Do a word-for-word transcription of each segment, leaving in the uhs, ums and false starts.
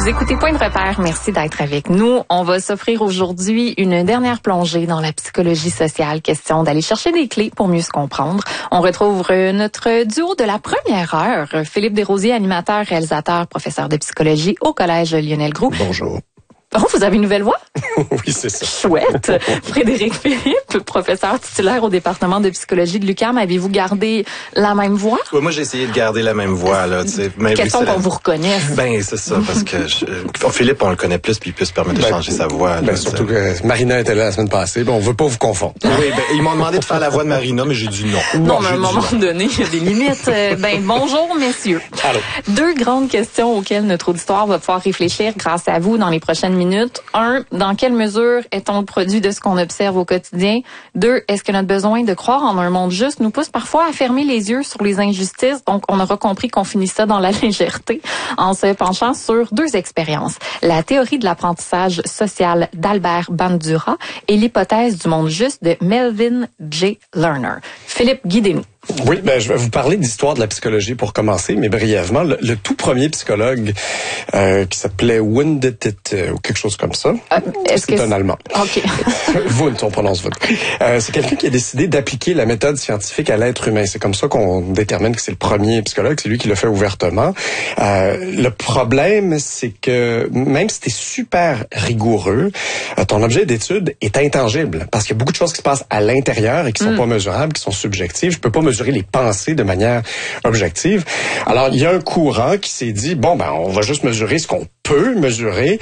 Vous écoutez Point de repère. Merci d'être avec nous. On va s'offrir aujourd'hui une dernière plongée dans la psychologie sociale. Question d'aller chercher des clés pour mieux se comprendre. On retrouve notre duo de la première heure. Philippe Desrosiers, animateur, réalisateur, professeur de psychologie au Collège Lionel Groulx. Bonjour. Oh, vous avez une nouvelle voix? Oui, c'est ça. Chouette. Frédéric Philippe, professeur titulaire au département de psychologie de l'U Q A M. Avez-vous gardé la même voix? Ouais, moi, j'ai essayé de garder la même voix, là, tu sais. Question qu'on la... vous reconnaisse. Ben, c'est ça, parce que je... Philippe, on le connaît plus, puis il peut se permettre de ben, changer sa voix. Là, ben, surtout que Marina était là la semaine passée, ben, on veut pas vous confondre. Oui, ben, ils m'ont demandé de faire la voix de Marina, mais j'ai dit non. Non, non mais à un moment non. donné, il y a des limites. Ben, bonjour, messieurs. Allô. Deux grandes questions auxquelles notre auditoire va pouvoir réfléchir grâce à vous dans les prochaines minutes. Un, dans quelle mesure est-on le produit de ce qu'on observe au quotidien? Deux, est-ce que notre besoin de croire en un monde juste nous pousse parfois à fermer les yeux sur les injustices? Donc, on aura compris qu'on finit ça dans la légèreté en se penchant sur deux expériences. La théorie de l'apprentissage social d'Albert Bandura et l'hypothèse du monde juste de Melvin J. Lerner. Philippe, guidez-nous. Oui, ben je vais vous parler d'histoire de la psychologie pour commencer, mais brièvement. Le, le tout premier psychologue euh, qui s'appelait Wundt euh, ou quelque chose comme ça. Euh, est-ce c'est que un c'est... Allemand. OK. Wundt, on prononce Wundt. Euh, c'est quelqu'un qui a décidé d'appliquer la méthode scientifique à l'être humain. C'est comme ça qu'on détermine que c'est le premier psychologue. C'est lui qui le fait ouvertement. Euh, le problème, c'est que même si t'es super rigoureux, euh, ton objet d'étude est intangible parce qu'il y a beaucoup de choses qui se passent à l'intérieur et qui sont mm. pas mesurables, qui sont subjectives. Je peux pas mesurer les pensées de manière objective. Alors, il y a un courant qui s'est dit, bon, ben, on va juste mesurer ce qu'on peut mesurer,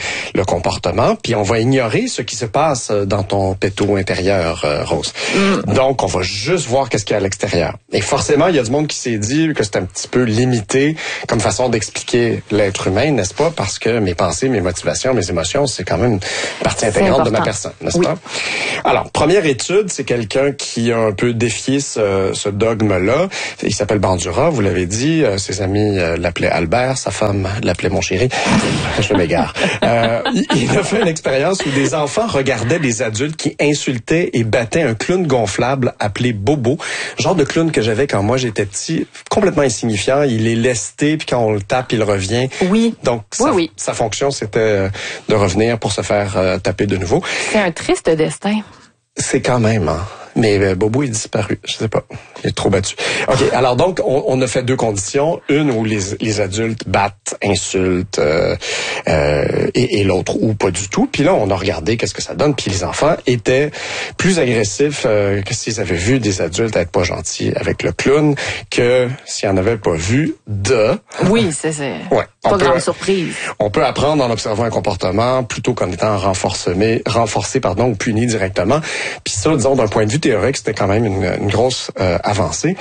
le comportement, puis on va ignorer ce qui se passe dans ton péto intérieur, euh, Rose. Mm. Donc, on va juste voir qu'est-ce qu'il y a à l'extérieur. Et forcément, il y a du monde qui s'est dit que c'est un petit peu limité comme façon d'expliquer l'être humain, n'est-ce pas? Parce que mes pensées, mes motivations, mes émotions, c'est quand même une partie intégrante de ma personne, n'est-ce oui. pas? Alors, première étude, c'est quelqu'un qui a un peu défié ce, ce dogme-là. Il s'appelle Bandura, vous l'avez dit. Euh, ses amis euh, l'appelaient Albert, sa femme l'appelait mon chéri. Je m'égare. Euh, il, il a fait une expérience où des enfants regardaient des adultes qui insultaient et battaient un clown gonflable appelé Bobo. Genre de clown que j'avais quand moi j'étais petit, complètement insignifiant. Il est lesté, puis quand on le tape, il revient. Oui. Donc, sa, oui, oui. sa fonction, c'était de revenir pour se faire euh, taper de nouveau. C'est un triste destin. C'est quand même, hein. Mais euh, Bobo est disparu. Je sais pas. Il est trop battu. OK. Alors donc, on, on a fait deux conditions. Une où les, les adultes battent, insultent, euh, euh, et, et l'autre où pas du tout. Puis là, on a regardé qu'est-ce que ça donne. Puis les enfants étaient plus agressifs euh, que s'ils avaient vu des adultes être pas gentils avec le clown que s'ils en avaient pas vu de... Oui, c'est... c'est... Ouais. Pas on grande peut, surprise. On peut apprendre en observant un comportement plutôt qu'en étant renforcé, renforcé pardon, ou puni directement. Puis ça, disons, d'un point de vue théorique, c'était quand même une, une grosse euh, avancée.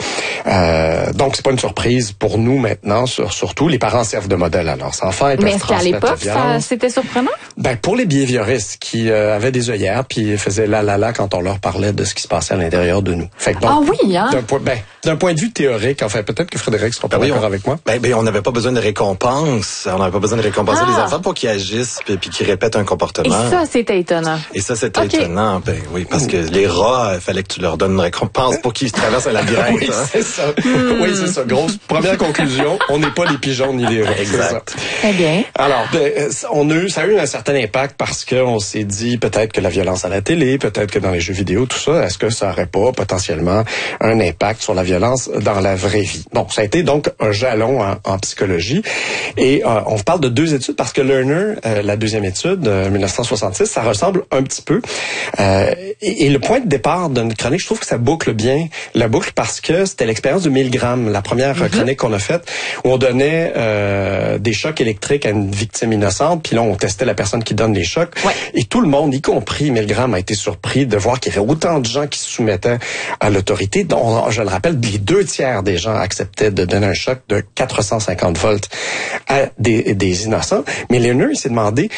Euh, donc, c'est pas une surprise pour nous maintenant, sur, surtout. Les parents servent de modèle à leurs enfants. Ils Mais peuvent est-ce qu'à l'époque, ça, violence. c'était surprenant? Ben, pour les behavioristes qui euh, avaient des œillères puis faisaient la la la quand on leur parlait de ce qui se passait à l'intérieur de nous. Fait que donc, ah oui, hein? D'un point, ben, d'un point de vue théorique, en fait, peut-être que Frédéric sera pas ben d'accord oui, on, avec moi. Ben, ben on n'avait pas besoin de récompense. On n'avait pas besoin de récompenser ah. les enfants pour qu'ils agissent puis, puis qu'ils répètent un comportement. Et ça, c'était étonnant. Et ça, c'était okay. étonnant. Ben oui, parce que les rats, il fallait que tu leur donnes une récompense pour qu'ils traversent un labyrinthe. oui, hein. c'est ça. Mm. Oui, c'est ça. Grosse première conclusion. On n'est pas les pigeons ni les rats. Exact. Très bien. Alors, ben, on a eu, ça a eu un certain impact parce qu'on s'est dit peut-être que la violence à la télé, peut-être que dans les jeux vidéo, tout ça, est-ce que ça aurait pas potentiellement un impact sur la violence dans la vraie vie? Bon, ça a été donc un jalon en, en psychologie. Et euh, on parle de deux études parce que Lerner, euh, la deuxième étude, euh, dix-neuf cent soixante-six, ça ressemble un petit peu. Euh, et, et le point de départ d'une chronique, je trouve que ça boucle bien la boucle parce que c'était l'expérience de Milgram, la première mm-hmm. chronique qu'on a faite, où on donnait euh, des chocs électriques à une victime innocente, puis là, on testait la personne qui donne les chocs. Ouais. Et tout le monde, y compris Milgram, a été surpris de voir qu'il y avait autant de gens qui se soumettaient à l'autorité. dont, je le rappelle, les deux tiers des gens acceptaient de donner un choc de quatre cent cinquante volts à des, des innocents. Mais Lerner, il s'est demandé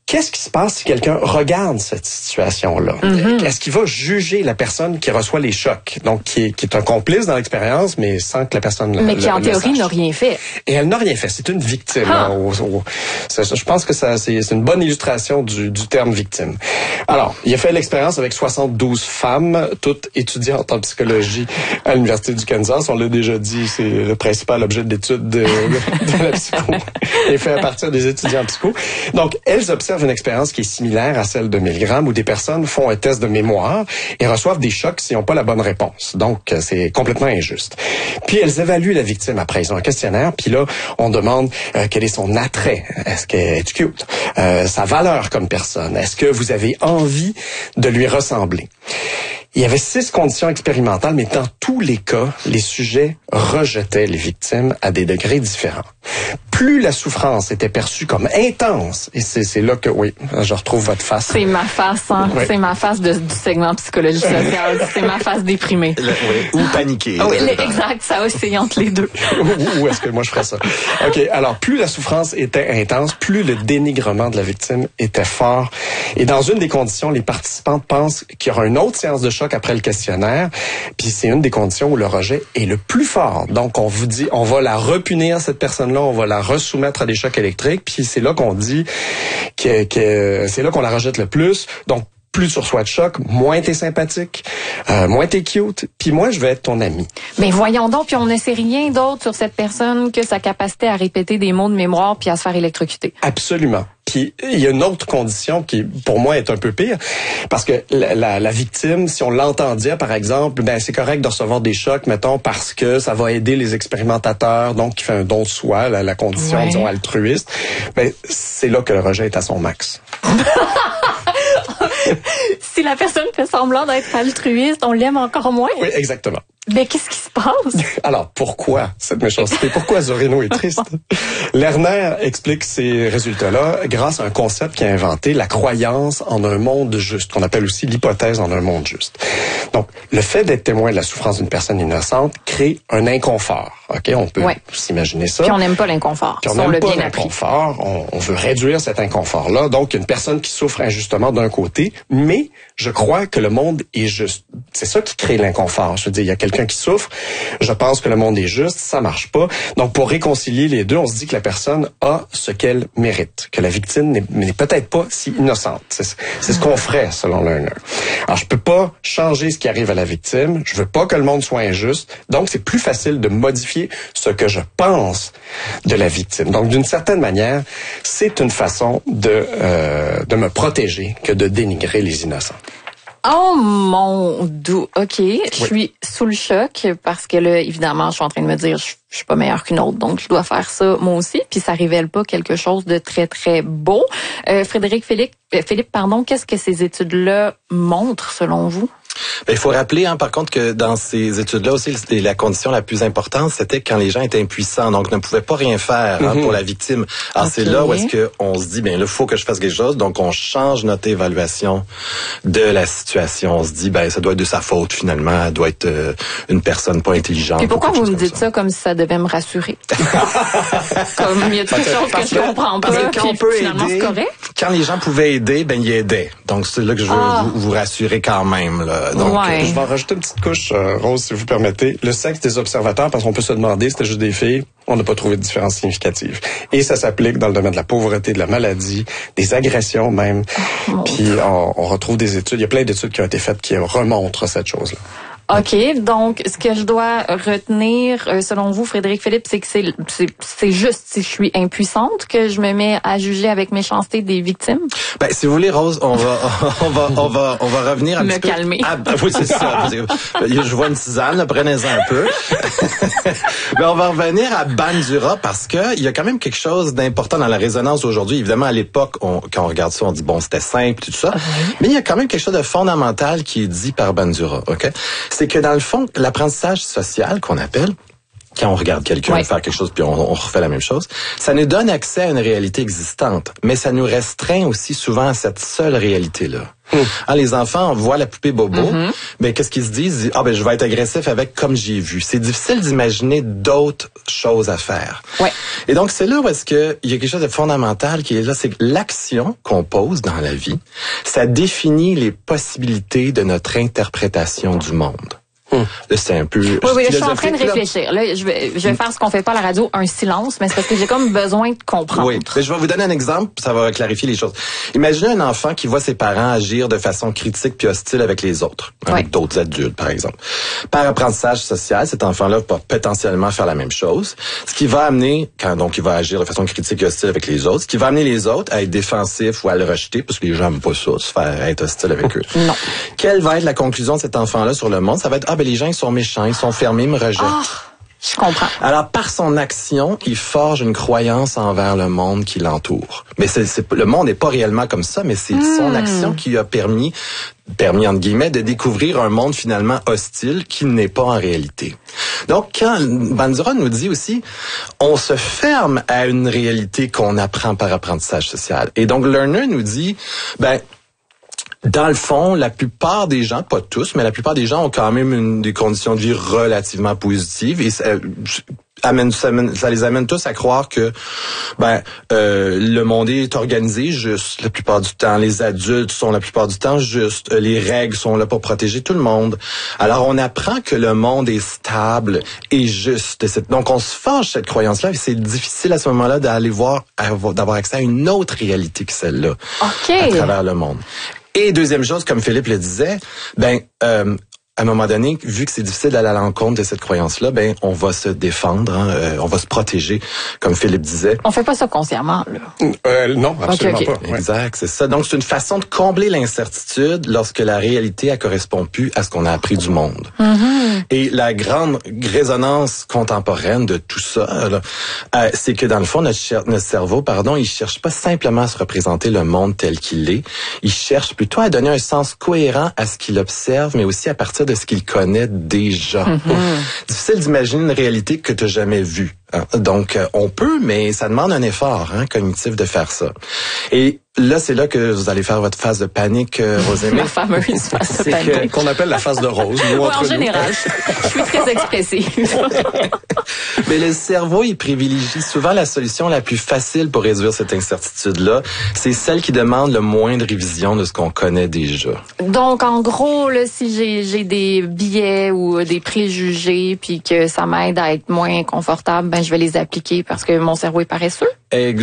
qu'est-ce qui se passe si quelqu'un regarde cette situation-là? Mm-hmm. Est-ce qu'il va juger la personne qui reçoit les chocs? Donc, qui est, qui est un complice dans l'expérience, mais sans que la personne Mais le, qui, en le théorie, sache. n'a rien fait. Et elle n'a rien fait. C'est une victime. Ah. Hein, au, au, ça, je pense que ça, c'est, c'est une bonne illustration du, du terme victime. Alors, il a fait l'expérience avec soixante-douze femmes, toutes étudiantes en psychologie à l'Université du Kansas. On l'a déjà dit, c'est le principal objet d'étude de, de, de la psycho. Il est fait à partir des étudiants en psycho. Donc, elles observent une expérience qui est similaire à celle de Milgram, où des personnes font un test de mémoire et reçoivent des chocs s'ils n'ont pas la bonne réponse. Donc, c'est complètement injuste. Puis, elles évaluent la victime après. Ils ont un questionnaire, puis là, on demande euh, quel est son attrait. Est-ce qu'elle est cute? Euh, sa valeur comme personne. Est-ce que vous avez envie de lui ressembler? Il y avait six conditions expérimentales, mais dans tous les cas, les sujets rejetaient les victimes à des degrés différents. Plus la souffrance était perçue comme intense, et c'est, c'est là que, oui, je retrouve votre face. C'est ma face, hein? Oui. C'est ma face de, du segment psychologie sociale. C'est ma face déprimée. Le, oui. Ou paniquée. Oui, le, exact, ça oscille entre les deux. Où est-ce que moi je ferais ça? OK, alors plus la souffrance était intense, plus le dénigrement de la victime était fort. Et dans une des conditions, les participants pensent qu'il y aura une autre séance de choc après le questionnaire, puis c'est une des conditions où le rejet est le plus fort. Donc, on vous dit, on va la repunir, cette personne-là, on va la resoumettre à des chocs électriques, puis c'est là qu'on dit que, que c'est là qu'on la rejette le plus. Donc, plus tu reçois de choc, moins t'es sympathique, euh, moins t'es cute, puis moi, je vais être ton ami. Mais voyons donc, puis on ne sait rien d'autre sur cette personne que sa capacité à répéter des mots de mémoire puis à se faire électrocuter. Absolument. Puis il y a une autre condition qui, pour moi, est un peu pire, parce que la, la, la victime, si on l'entend dire, par exemple, ben c'est correct de recevoir des chocs, mettons, parce que ça va aider les expérimentateurs, donc qui fait un don de soi, la, la condition, ouais. disons, altruiste, ben c'est là que le rejet est à son max. Si la personne fait semblant d'être altruiste, on l'aime encore moins. Oui, exactement. Mais qu'est-ce qui se passe? Alors, pourquoi cette méchanceté? Pourquoi Zorino est triste? Lerner explique ces résultats-là grâce à un concept qu'il a inventé, la croyance en un monde juste, qu'on appelle aussi l'hypothèse en un monde juste. Donc, le fait d'être témoin de la souffrance d'une personne innocente crée un inconfort. OK? On peut ouais. s'imaginer ça. Puis on n'aime pas l'inconfort. Puis on n'aime pas l'inconfort. On, on veut réduire cet inconfort-là. Donc, une personne qui souffre injustement d'un côté, mais je crois que le monde est juste. C'est ça qui crée l'inconfort. Je veux dire, il y a quelqu'un qui souffre, je pense que le monde est juste, ça marche pas. Donc, pour réconcilier les deux, on se dit que la personne a ce qu'elle mérite, que la victime n'est, n'est peut-être pas si innocente. C'est, c'est ce qu'on ferait, selon Lerner. Alors, je peux pas changer ce qui arrive à la victime, je veux pas que le monde soit injuste, donc c'est plus facile de modifier ce que je pense de la victime. Donc, d'une certaine manière, c'est une façon de, euh, de me protéger que de dénigrer les innocents. Oh mon doux, ok, je suis sous le choc parce que là, évidemment, je suis en train de me dire, je, je suis pas meilleure qu'une autre, donc je dois faire ça moi aussi. Puis ça révèle pas quelque chose de très très beau. Euh, Frédéric Philippe, Philippe, pardon, qu'est-ce que ces études-là montrent selon vous? Ben, il faut rappeler, hein, par contre, que dans ces études-là aussi, la condition la plus importante, c'était quand les gens étaient impuissants, donc ne pouvaient pas rien faire hein, mm-hmm. pour la victime. Alors, okay. c'est là où est-ce que on se dit, ben là, faut que je fasse quelque chose, donc on change notre évaluation de la situation. On se dit, ben ça doit être de sa faute, finalement, elle doit être euh, une personne pas intelligente. Et pourquoi vous me dites ça. ça comme si ça devait me rassurer? Comme il y a quelque chose que, que je comprends pas, puis quand on peut finalement, aider, c'est correct? Quand les gens pouvaient aider, ben ils aidaient. Donc, c'est là que je veux ah. vous, vous rassurer quand même, là. Donc, ouais. je vais en rajouter une petite couche, euh, Rose, si vous permettez. Le sexe des observateurs, parce qu'on peut se demander, c'était juste des filles, on n'a pas trouvé de différence significative. Et ça s'applique dans le domaine de la pauvreté, de la maladie, des agressions même. Oh, Puis on, on retrouve des études, il y a plein d'études qui ont été faites qui remontrent cette chose-là. OK, donc ce que je dois retenir, euh, selon vous, Frédéric Philippe, c'est que c'est, c'est, c'est juste si je suis impuissante que je me mets à juger avec méchanceté des victimes? Ben, si vous voulez, Rose, on va, on va, on va, on va revenir un me petit peu. Me calmer. Ah, ben, oui, c'est ça. Je vois une tisane, prenez-en un peu. Mais on va revenir à Bandura parce que il y a quand même quelque chose d'important dans la résonance aujourd'hui. Évidemment, à l'époque, on, quand on regarde ça, on dit bon, c'était simple, tout ça. Okay. Mais il y a quand même quelque chose de fondamental qui est dit par Bandura, OK? C'est que dans le fond, l'apprentissage social qu'on appelle, quand on regarde quelqu'un ouais. faire quelque chose puis on, on refait la même chose, ça nous donne accès à une réalité existante, mais ça nous restreint aussi souvent à cette seule réalité-là. Mmh. Hein, les enfants voient la poupée Bobo, mm-hmm. mais qu'est-ce qu'ils se disent? Ah ben je vais être agressif avec comme j'ai vu. C'est difficile d'imaginer d'autres choses à faire. Ouais. Et donc c'est là où est-ce que il y a quelque chose de fondamental qui est là, c'est que l'action qu'on pose dans la vie, ça définit les possibilités de notre interprétation du monde. Hum. Là, c'est un peu. Oui, oui, là, je suis en train de réfléchir. Là, je vais, je vais faire ce qu'on fait pas à la radio, un silence, mais c'est parce que j'ai comme besoin de comprendre. Oui, mais je vais vous donner un exemple, ça va clarifier les choses. Imaginez un enfant qui voit ses parents agir de façon critique puis hostile avec les autres, avec oui. d'autres adultes, par exemple. Par apprentissage social, cet enfant-là va potentiellement faire la même chose, ce qui va amener, quand donc il va agir de façon critique et hostile avec les autres, ce qui va amener les autres à être défensifs ou à le rejeter, parce que les gens n'aiment pas ça, se faire être hostile avec eux. Non. Quelle va être la conclusion de cet enfant-là sur le monde? Ça va être, ah ben les gens ils sont méchants, ils sont fermés, ils me rejettent. Oh, je comprends. Alors, par son action, il forge une croyance envers le monde qui l'entoure. Mais c'est, c'est, le monde n'est pas réellement comme ça, mais c'est mmh. son action qui a permis, permis entre guillemets, de découvrir un monde finalement hostile qui n'est pas en réalité. Donc, quand Bandura nous dit aussi, on se ferme à une réalité qu'on apprend par apprentissage social. Et donc, Lerner nous dit, ben, dans le fond, la plupart des gens, pas tous, mais la plupart des gens ont quand même une, des conditions de vie relativement positives et ça, amène, ça, amène, ça les amène tous à croire que ben euh, le monde est organisé juste la plupart du temps. Les adultes sont la plupart du temps justes. Les règles sont là pour protéger tout le monde. Alors, on apprend que le monde est stable et juste. Donc, on se forge cette croyance-là et c'est difficile à ce moment-là d'aller voir, d'avoir accès à une autre réalité que celle-là okay. à travers le monde. Et deuxième chose, comme Philippe le disait, ben euh, à un moment donné, vu que c'est difficile d'aller à l'encontre de cette croyance-là, ben on va se défendre, hein, euh, on va se protéger, comme Philippe disait. On fait pas ça consciemment, là. Euh, non, absolument okay, okay. pas. Exact, c'est ça. Donc c'est une façon de combler l'incertitude lorsque la réalité elle correspond plus à ce qu'on a appris du monde. Mm-hmm. Et la grande résonance contemporaine de tout ça, là, euh, c'est que dans le fond notre, cher- notre cerveau, pardon, il cherche pas simplement à se représenter le monde tel qu'il est, il cherche plutôt à donner un sens cohérent à ce qu'il observe, mais aussi à partir de ce qu'il connaît déjà. Mm-hmm. Difficile d'imaginer une réalité que tu n'as jamais vue. Hein? Donc, euh, on peut, mais ça demande un effort hein, cognitif de faire ça. Et là, c'est là que vous allez faire votre phase de panique, euh, Rosémie. La fameuse phase de c'est panique. Que, qu'on appelle la phase de rose. Nous, ouais, entre en nous. général, je suis très expressive. Mais le cerveau, il privilégie souvent la solution la plus facile pour réduire cette incertitude-là. C'est celle qui demande le moins de révision de ce qu'on connaît déjà. Donc, en gros, là, si j'ai, j'ai des biais ou des préjugés puis que ça m'aide à être moins confortable, ben je vais les appliquer parce que mon cerveau est paresseux. Exactement.